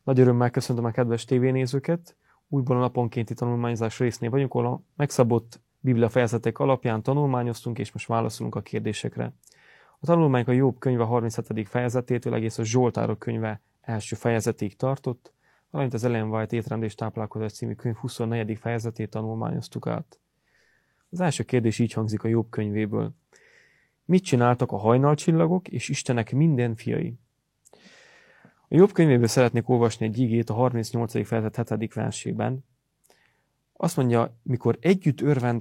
Nagy örömmel köszöntöm a kedves tévénézőket. Újból a naponkénti tanulmányozás résznél vagyunk, ahol a megszabott Biblia fejezetek alapján tanulmányoztunk, és most válaszolunk a kérdésekre. A tanulmányok a Jobb könyve 37. fejezetétől egész a Zsoltárok könyve első fejezetig tartott, valamint az Ellen White Étrend és táplálkozás című könyv 24. fejezetét tanulmányoztuk át. Az első kérdés így hangzik a Jobb könyvéből. Mit csináltak a hajnalcsillagok és Istenek minden fiai? A Jobb könyvéből szeretnék olvasni egy igét a 38. fejezet 7. versében. Azt mondja, mikor együtt örvend